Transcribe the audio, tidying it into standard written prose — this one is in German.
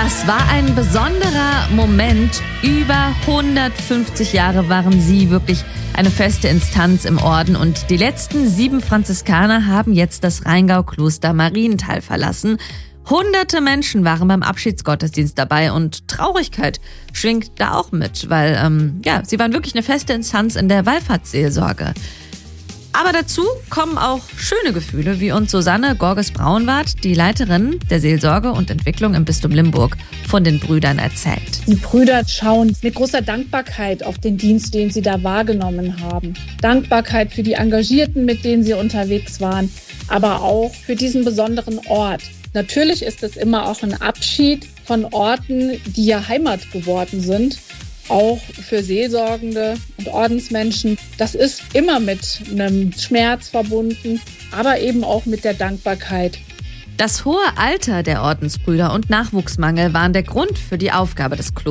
Das war ein besonderer Moment. Über 150 Jahre waren sie wirklich eine feste Instanz im Orden und die letzten 7 Franziskaner haben jetzt das Rheingau-Kloster Marienthal verlassen. Hunderte Menschen waren beim Abschiedsgottesdienst dabei und Traurigkeit schwingt da auch mit, weil sie waren wirklich eine feste Instanz in der Wallfahrtsseelsorge. Aber dazu kommen auch schöne Gefühle, wie uns Susanne Gorges-Braunwart, die Leiterin der Seelsorge und Entwicklung im Bistum Limburg, von den Brüdern erzählt. Die Brüder schauen mit großer Dankbarkeit auf den Dienst, den sie da wahrgenommen haben. Dankbarkeit für die Engagierten, mit denen sie unterwegs waren, aber auch für diesen besonderen Ort. Natürlich ist es immer auch ein Abschied von Orten, die ja Heimat geworden sind. Auch für Seelsorgende und Ordensmenschen. Das ist immer mit einem Schmerz verbunden, aber eben auch mit der Dankbarkeit. Das hohe Alter der Ordensbrüder und Nachwuchsmangel waren der Grund für die Aufgabe des Klosters.